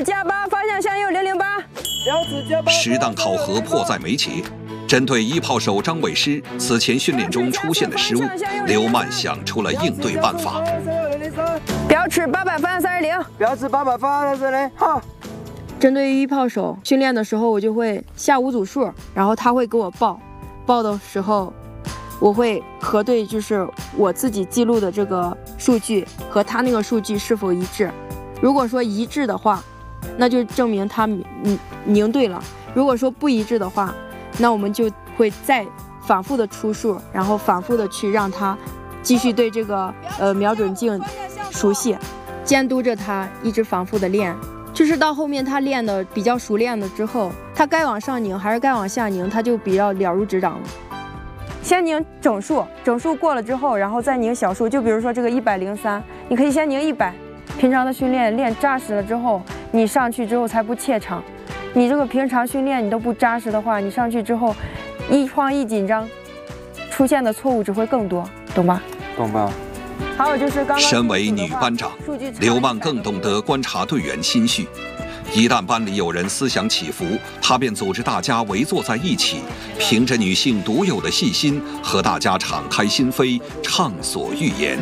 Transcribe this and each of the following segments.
加8，方向向右008。 标尺加8。 实弹考核迫在眉睫。针对一炮手张伟师此前训练中出现的失误，刘曼想出了应对办法。 标尺800，方向310。 标尺800，方向310。好。 针对于一炮手训练的时候，我就会下5组数，然后他会给我报的时候，我会核对，就是我自己记录的这个数据和他那个数据是否一致。如果说一致的话，那就证明他赢对了；如果说不一致的话，那我们就会再反复的出数，然后反复的去让他继续对这个瞄准镜熟悉，监督着他一直反复的练。就是到后面他练的比较熟练了之后，他该往上拧还是该往下拧，他就比较了如指掌了。先拧整数，整数过了之后，然后再拧小数。就比如说这个103，你可以先拧100。平常的训练练扎实了之后，你上去之后才不怯场。你这个平常训练你都不扎实的话，你上去之后一慌一紧张，出现的错误只会更多，懂吧？ 懂吧？ 还有就是刚刚身为女班长，刘曼更懂得观察队员心绪。一旦班里有人思想起伏，她便组织大家围坐在一起，凭着女性独有的细心，和大家敞开心扉，畅所欲言。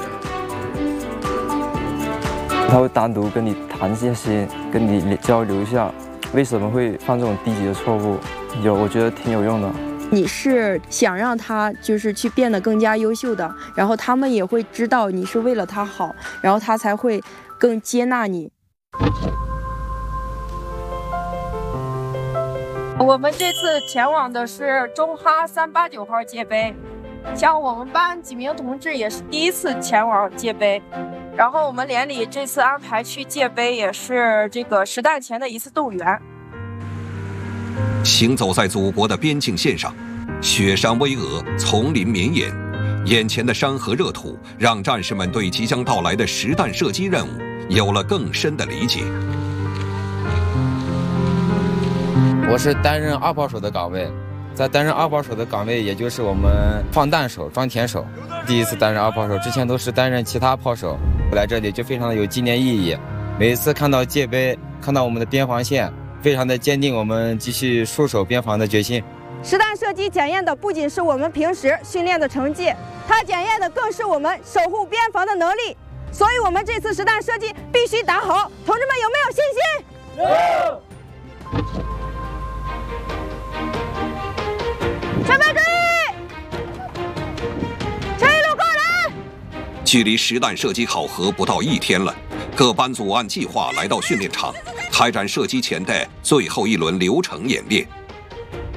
他会单独跟你谈这些，跟你交流一下，为什么会犯这种低级的错误？我觉得挺有用的。 你是想让他就是去变得更加优秀的，然后他们也会知道你是为了他好，然后他才会更接纳你。 我们这次前往的是中哈389号界碑，像我们班几名同志也是第一次前往界碑，然后我们连里这次安排去界碑也是这个实弹前的一次动员。 行走在祖国的边境线上，雪山巍峨，丛林绵延，眼前的山河热土让战士们对即将到来的实弹射击任务有了更深的理解。 我是担任2炮手的岗位，在担任2炮手的岗位，也就是我们放弹手、装填手。第一次担任2炮手，之前都是担任其他炮手，来这里就非常的有纪念意义。每一次看到界碑，看到我们的边防线，非常的坚定我们继续戍守边防的决心。 实弹射击检验的不仅是我们平时训练的成绩，它检验的更是我们守护边防的能力。所以我们这次实弹射击必须打好，同志们有没有信心？有。全班注意！前一路过人！ 距离实弹射击考核不到1天了，各班组按计划来到训练场，开展射击前的最后一轮流程演练。